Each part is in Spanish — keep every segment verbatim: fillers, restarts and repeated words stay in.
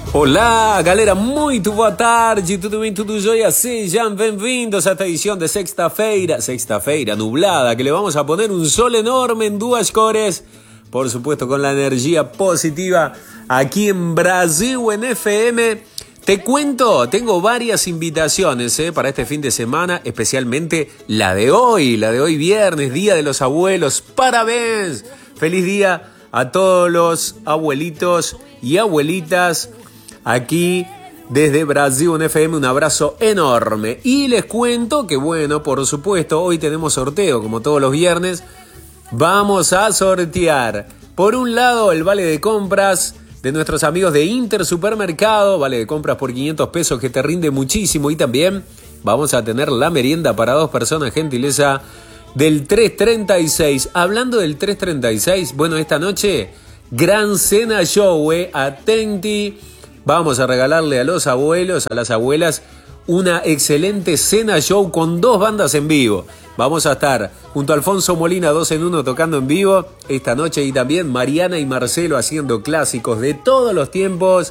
Olá, galera, muito boa tarde, tudo bem, tudo jóia? Sejam bem-vindos a esta edición de sexta-feira, sexta-feira nublada, que le vamos a poner un sol enorme en duas cores, por supuesto con la energía positiva aquí en Brasil en F M. Te cuento, tengo varias invitaciones eh, para este fin de semana, especialmente la de hoy, la de hoy viernes, Día de los Abuelos. ¡Parabéns! ¡Feliz día a todos los abuelitos y abuelitas! Aquí desde Brasil en F M, un abrazo enorme. Y les cuento que, bueno, por supuesto, hoy tenemos sorteo, como todos los viernes. Vamos a sortear, por un lado, el vale de compras de nuestros amigos de Intersupermercado, vale de compras por quinientos pesos que te rinde muchísimo. Y también vamos a tener la merienda para dos personas, gentileza del tres treinta y seis. Hablando del tres treinta y seis, bueno, esta noche, gran cena show, eh, atenti. Vamos a regalarle a los abuelos, a las abuelas, una excelente cena show con dos bandas en vivo. Vamos a estar junto a Alfonso Molina, dos en uno, tocando en vivo esta noche. Y también Mariana y Marcelo haciendo clásicos de todos los tiempos.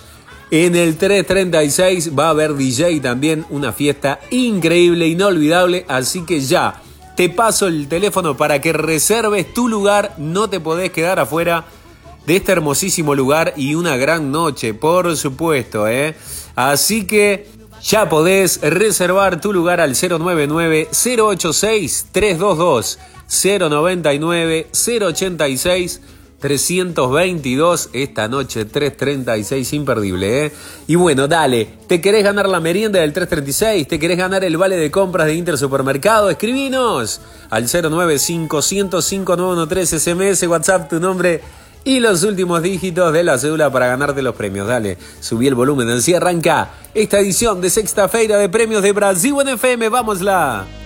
En el tres treinta y seis va a haber D J también, una fiesta increíble, inolvidable. Así que ya, te paso el teléfono para que reserves tu lugar. No te podés quedar afuera de este hermosísimo lugar y una gran noche, por supuesto, ¿eh? Así que ya podés reservar tu lugar al cero nueve nueve, cero ocho seis, tres dos dos, cero nueve nueve, cero ocho seis, tres dos dos. Esta noche tres treinta y seis, imperdible, ¿eh? Y bueno, dale, ¿te querés ganar la merienda del tres treinta y seis? ¿Te querés ganar el vale de compras de Intersupermercado? Escribinos al cero nueve cinco, cero cero cinco, nueve uno tres, S M S, WhatsApp, tu nombre y los últimos dígitos de la cédula para ganarte los premios. Dale, subí el volumen, así arranca esta edición de Sexta-feira de Premios de Brasil en F M. ¡Vámosla!